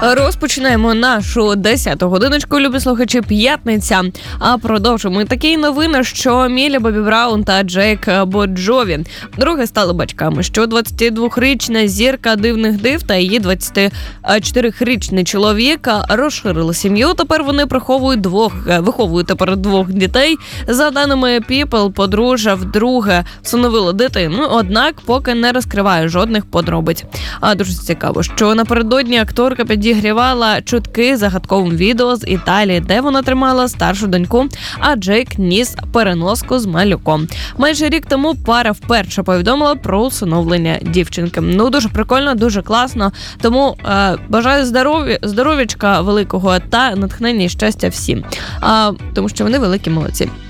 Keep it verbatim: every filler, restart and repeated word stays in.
Розпочинаємо нашу десяту годиночку, любі слухачі, п'ятниця. А продовжимо такі новини, що Мілі Бобі Браун та Джейк Боджові вдруге стали батьками, що двадцятидвохрічна зірка дивних див та її двадцятичотирирічний чоловік розширили сім'ю. Тепер вони приховують двох, виховують тепер двох дітей. За даними People, подружжя вдруге всиновило дитину, однак поки не розкриває жодних подробиць. А дуже цікаво, що напередодні акторка підігрівала чутки загадковим відео з Італії, де вона тримала старшу доньку, а Джейк ніс переноску з малюком. Майже рік тому пара вперше повідомила про усиновлення дівчинки. Ну, дуже прикольно, дуже класно. Тому е, бажаю здоров'я, здоров'ячка великого та натхнення і щастя всім. А, тому що вони великі молодці.